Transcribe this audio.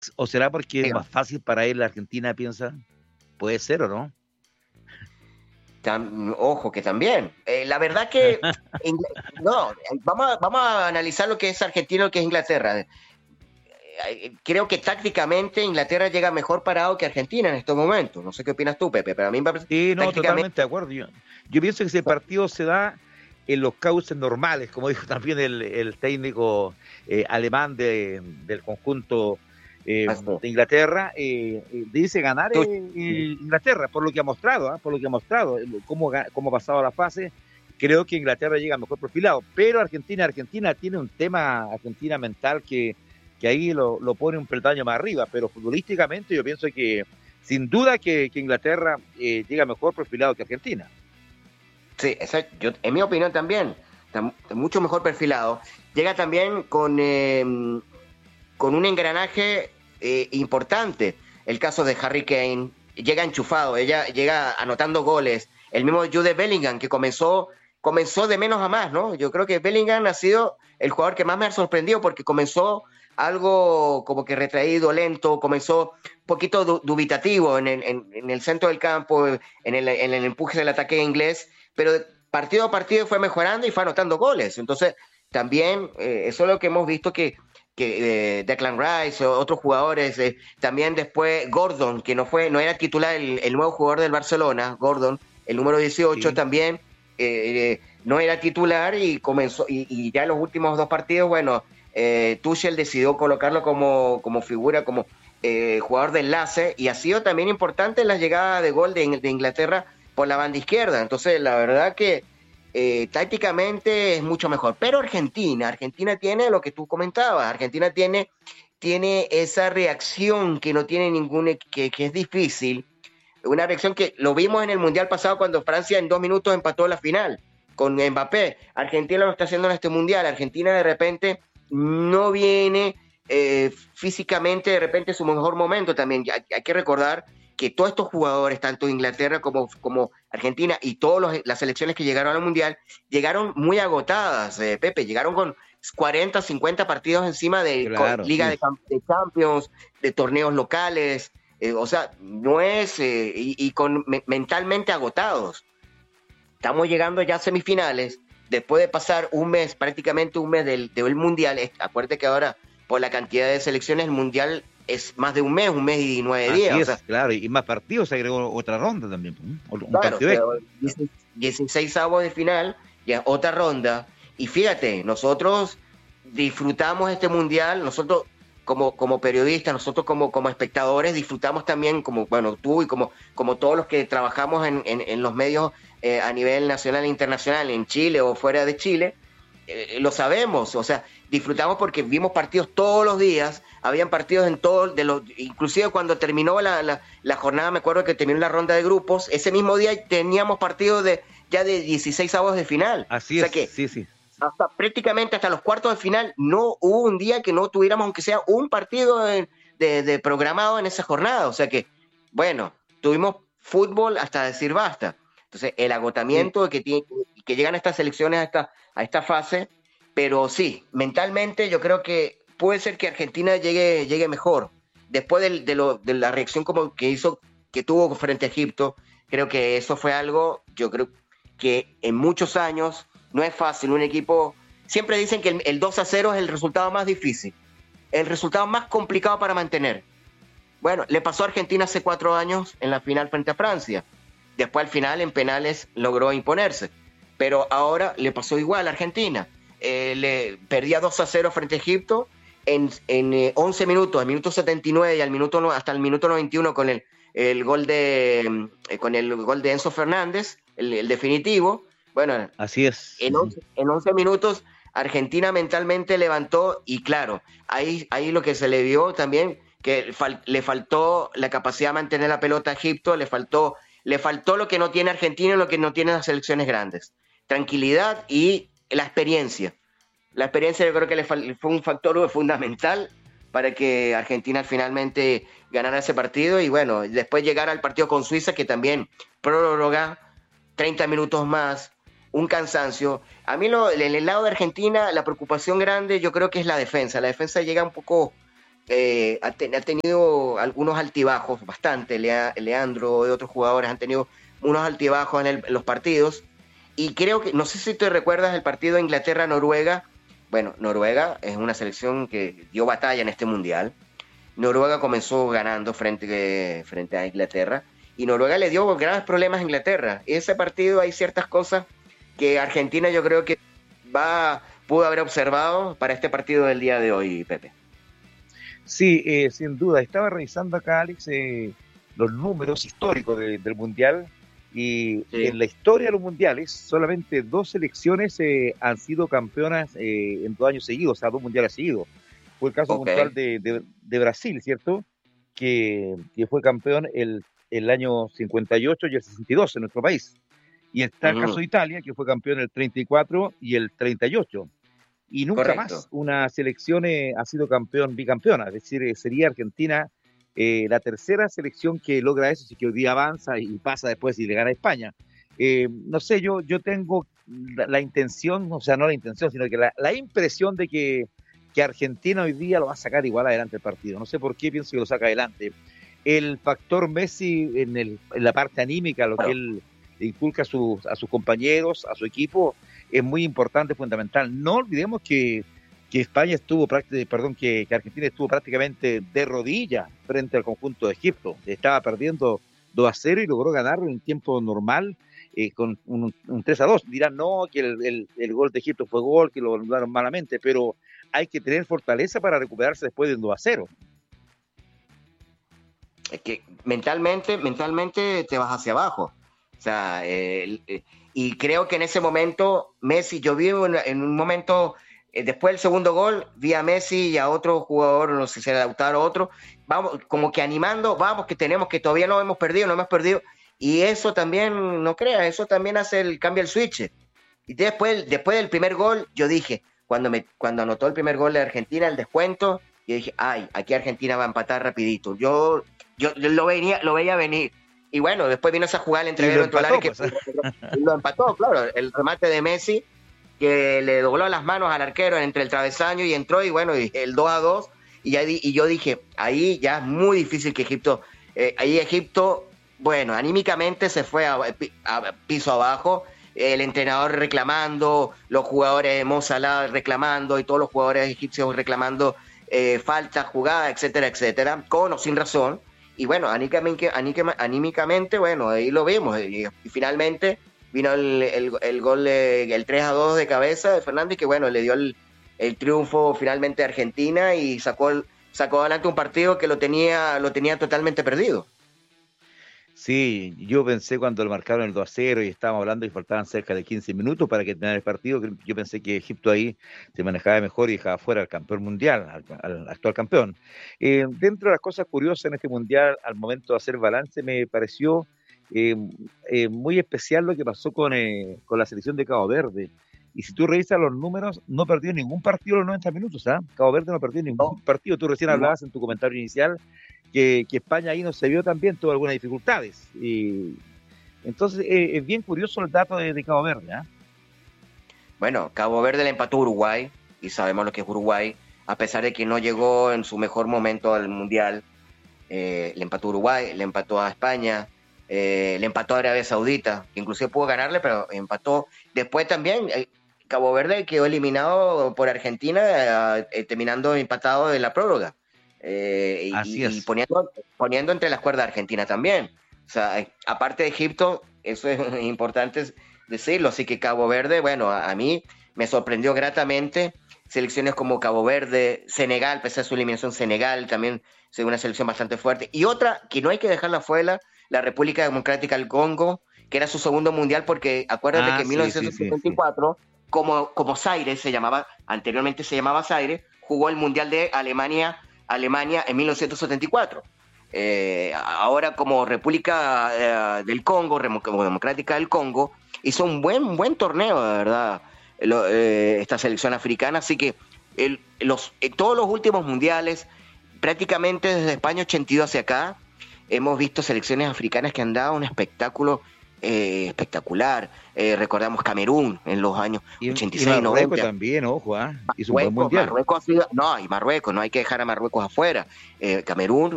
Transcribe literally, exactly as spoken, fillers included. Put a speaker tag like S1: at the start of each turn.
S1: ¿O será porque es
S2: Diga.
S1: más fácil para él la Argentina, piensa? Puede ser, ¿o no?
S2: Tam- ojo, que también. Eh, la verdad que, Ingl- no, eh, vamos a, vamos a analizar lo que es Argentina y lo que es Inglaterra. Eh, eh, Creo que tácticamente Inglaterra llega mejor parado que Argentina en estos momentos. No sé qué opinas tú, Pepe, pero a mí me parece
S1: Sí, no,
S2: tácticamente.
S1: totalmente de acuerdo. Yo, yo pienso que ese partido se da en los cauces normales, como dijo también el, el técnico eh, alemán de, del conjunto eh, de Inglaterra, eh, eh, dice ganar
S2: Tú-
S1: eh, eh, Inglaterra, por lo que ha mostrado, ¿ah? por lo que ha mostrado, eh, cómo, ga- cómo ha pasado la fase. Creo que Inglaterra llega mejor perfilado, pero Argentina, Argentina tiene un tema, Argentina mental, que, que ahí lo, lo pone un peldaño más arriba, pero futbolísticamente yo pienso que sin duda que, que Inglaterra eh, llega mejor perfilado que Argentina.
S2: Sí, exacto. Yo, en mi opinión también, está mucho mejor perfilado. Llega también con, eh, con un engranaje eh, importante. El caso de Harry Kane, llega enchufado, ella llega anotando goles. El mismo Jude Bellingham, que comenzó, comenzó de menos a más, ¿no? Yo creo que Bellingham ha sido el jugador que más me ha sorprendido porque comenzó algo como que retraído, lento, comenzó un poquito du- dubitativo en el, en, en el centro del campo, en el, en el empuje del ataque inglés, pero partido a partido fue mejorando y fue anotando goles. Entonces, también eh, eso es lo que hemos visto que que eh, Declan Rice o otros jugadores, eh, también después Gordon, que no fue, no era titular, el, el nuevo jugador del Barcelona, Gordon, el número dieciocho
S1: Sí.
S2: también, eh, eh, no era titular y comenzó, y, y ya en los últimos dos partidos, bueno, eh, Tuchel decidió colocarlo como, como figura, como eh, jugador de enlace, y ha sido también importante la llegada de gol de, de Inglaterra por la banda izquierda. Entonces, la verdad que eh, tácticamente es mucho mejor. Pero Argentina, Argentina tiene lo que tú comentabas, Argentina tiene, tiene esa reacción que no tiene ningún, que, que es difícil, una reacción que lo vimos en el Mundial pasado cuando Francia en dos minutos empató la final con Mbappé. Argentina lo está haciendo en este Mundial. Argentina de repente no viene eh, físicamente, de repente su mejor momento también. Hay, hay que recordar que todos estos jugadores, tanto Inglaterra como, como Argentina y todas las selecciones que llegaron al Mundial, llegaron muy agotadas, eh, Pepe, llegaron con cuarenta, cincuenta partidos encima de
S1: Claro,
S2: Liga
S1: sí.
S2: de, de Champions, de torneos locales, eh, o sea, no es, eh, y, y con me, mentalmente agotados. Estamos llegando ya a semifinales, después de pasar un mes, prácticamente un mes del, del Mundial. Acuérdate que ahora, por la cantidad de selecciones, el Mundial es más de un mes, un mes y nueve días.
S1: Así
S2: O sea,
S1: es, claro, y más partidos, se agregó otra ronda también, un
S2: claro,
S1: partido
S2: pero
S1: extra.
S2: dieciséis avos de final, ya otra ronda. Y fíjate, nosotros disfrutamos este mundial, nosotros como, como periodistas, nosotros como, como espectadores, disfrutamos también, como bueno, tú y como, como todos los que trabajamos en, en, en los medios eh, a nivel nacional e internacional, en Chile o fuera de Chile, eh, lo sabemos, o sea, disfrutamos porque vimos partidos todos los días, habían partidos en todo, de los, inclusive cuando terminó la, la, la jornada, me acuerdo que terminó la ronda de grupos, ese mismo día teníamos partidos de, ya de dieciséis avos de final.
S1: Así
S2: O sea
S1: es,
S2: que
S1: sí, sí.
S2: hasta prácticamente hasta los cuartos de final no hubo un día que no tuviéramos aunque sea un partido de, de, de programado en esa jornada. O sea que, bueno, tuvimos fútbol hasta decir basta. Entonces, el
S1: Sí.
S2: agotamiento de que, tiene, que llegan estas selecciones a esta, a esta fase, pero sí, mentalmente yo creo que puede ser que Argentina llegue, llegue mejor. Después de, de, lo, de la reacción como que hizo, que tuvo frente a Egipto, creo que eso fue algo, yo creo que en muchos años no es fácil. Un equipo, siempre dicen que el, el dos a cero es el resultado más difícil, el resultado más complicado para mantener. Bueno, le pasó a Argentina hace cuatro años en la final frente a Francia. Después al final en penales logró imponerse. Pero ahora le pasó igual a Argentina. Eh, le perdía dos a cero frente a Egipto en, en eh, once minutos, al minuto setenta y nueve y al minuto, hasta el minuto noventa y uno con el, el gol de eh, con el gol de Enzo Fernández, el, el definitivo. Bueno,
S1: Así es.
S2: en
S1: Sí, sí.
S2: once, en once minutos Argentina mentalmente levantó y claro, ahí, ahí lo que se le vio también, que fal, le faltó la capacidad de mantener la pelota a Egipto, le faltó, le faltó lo que no tiene Argentina y lo que no tienen las selecciones grandes. Tranquilidad y la experiencia. La experiencia yo creo que le fue un factor fundamental para que Argentina finalmente ganara ese partido y bueno, después llegar al partido con Suiza que también prórroga, treinta minutos más, un cansancio. A mí lo, en el lado de Argentina la preocupación grande yo creo que es la defensa. La defensa llega un poco eh, ha, ten, ha tenido algunos altibajos, bastante, Lea, Leandro y otros jugadores han tenido unos altibajos en, el, en los partidos, y creo que, no sé si te recuerdas el partido de Inglaterra-Noruega. Bueno, Noruega es una selección que dio batalla en este mundial. Noruega comenzó ganando frente, frente a Inglaterra, y Noruega le dio graves problemas a Inglaterra. En ese partido hay ciertas cosas que Argentina yo creo que va pudo haber observado para este partido del día de hoy, Pepe.
S1: Sí, eh, sin duda. Estaba revisando acá, Alex, eh, los números históricos de, del Mundial, y sí. En la historia de los Mundiales solamente dos selecciones eh, han sido campeonas eh, en dos años seguidos, o sea, dos Mundiales seguidos. Fue el caso okay. puntual de, de, de Brasil, ¿cierto? Que, que fue campeón el, el año cincuenta y ocho y el sesenta y dos en nuestro país. Y está uh-huh. el caso de Italia, que fue campeón el treinta y cuatro y el treinta y ocho. Y nunca Correcto. Más una selección eh, ha sido campeón bicampeona. Es decir, eh, sería Argentina eh, la tercera selección que logra eso, así que hoy día avanza y pasa después y le gana a España. Eh, no sé, yo, yo tengo la, la intención, o sea, no la intención, sino que la, la impresión de que, que Argentina hoy día lo va a sacar igual adelante el partido. No sé por qué pienso que lo saca adelante. El factor Messi en, el, en la parte anímica, lo que él inculca a sus, a sus compañeros, a su equipo, es muy importante, fundamental. No olvidemos que, que España estuvo, perdón, que, que Argentina estuvo prácticamente de rodillas frente al conjunto de Egipto. Estaba perdiendo dos a cero y logró ganarlo en tiempo normal eh, con un, un tres a dos. Dirán, no, que el, el, el gol de Egipto fue gol, que lo anularon malamente, pero hay que tener fortaleza para recuperarse después de un dos a cero.
S2: Es que mentalmente, mentalmente te vas hacia abajo. O sea, eh, eh, y creo que en ese momento Messi, yo vi en, en un momento, eh, después del segundo gol, vi a Messi y a otro jugador, no sé si era Lautaro o otro, vamos, como que animando, vamos, que tenemos, que todavía no hemos perdido, no hemos perdido, y eso también, no creas, eso también hace el, cambia el switch. Y después, después del primer gol, yo dije, cuando, me, cuando anotó el primer gol de Argentina, el descuento, yo dije, ay, aquí Argentina va a empatar rapidito. Yo, yo, yo lo, venía, lo veía venir. Y bueno, después vino esa jugada entre Vero Tolares que pues. Lo empató, claro, el remate de Messi que le dobló las manos al arquero entre el travesaño y entró, y bueno, y el dos a dos, y, ya, y yo dije, ahí ya es muy difícil que Egipto, eh, ahí Egipto, bueno, anímicamente se fue a, a piso abajo, el entrenador reclamando, los jugadores de Mo Salah reclamando y todos los jugadores egipcios reclamando eh, falta, jugada, etcétera, etcétera, con o sin razón. Y bueno, anímicamente, anímicamente, bueno, ahí lo vimos. Y, y finalmente vino el, el, el gol, de, el tres a dos de cabeza de Fernández, que bueno, le dio el, el triunfo finalmente a Argentina y sacó, el, sacó adelante un partido que lo tenía, lo tenía totalmente perdido.
S1: Sí, yo pensé cuando lo marcaron el dos a cero y estábamos hablando y faltaban cerca de quince minutos para que terminara el partido, yo pensé que Egipto ahí se manejaba mejor y dejaba fuera al campeón mundial, al, al actual campeón. Eh, dentro de las cosas curiosas en este mundial, al momento de hacer balance, me pareció eh, eh, muy especial lo que pasó con, eh, con la selección de Cabo Verde. Y si tú revisas los números, no perdió ningún partido los noventa minutos, ¿ah? ¿eh? Cabo Verde no perdió ningún no. partido. Tú recién no. hablabas en tu comentario inicial Que, que España ahí no se vio tan bien, tuvo algunas dificultades. Y entonces eh, es bien curioso el dato de, de Cabo Verde. ¿eh?
S2: Bueno, Cabo Verde le empató a Uruguay, y sabemos lo que es Uruguay, a pesar de que no llegó en su mejor momento al Mundial. Eh, le empató a Uruguay, le empató a España, eh, le empató a Arabia Saudita, que inclusive pudo ganarle, pero empató. Después también eh, Cabo Verde quedó eliminado por Argentina, eh, terminando empatado en la prórroga. Eh, y, y poniendo, poniendo entre las cuerdas a Argentina también. O sea, aparte de Egipto, eso es importante decirlo. Así que Cabo Verde, bueno, a, a mí me sorprendió gratamente. Selecciones como Cabo Verde, Senegal, pese a su eliminación, Senegal también es una selección bastante fuerte. Y otra que no hay que dejarla fuera, la República Democrática del Congo, que era su segundo mundial, porque acuérdate ah, que en sí, mil novecientos setenta y cuatro, sí, sí. como, como Zaire se llamaba, anteriormente se llamaba Zaire, jugó el mundial de Alemania. Alemania en mil novecientos setenta y cuatro. Eh, ahora como República eh, del Congo, como Democrática del Congo, hizo un buen, buen torneo, de verdad, lo, eh, esta selección africana. Así que el, los, eh, todos los últimos mundiales, prácticamente desde España ochenta y dos hacia acá, hemos visto selecciones africanas que han dado un espectáculo eh, espectacular. Eh, recordamos Camerún en los años
S1: Y,
S2: ochenta y
S1: y
S2: seis,
S1: Marruecos
S2: noventa.
S1: también, ojo, ¿ah? Hizo un buen
S2: Marruecos,
S1: mundial.
S2: Marruecos ha sido, no, y Marruecos, no hay que dejar a Marruecos afuera. Eh, Camerún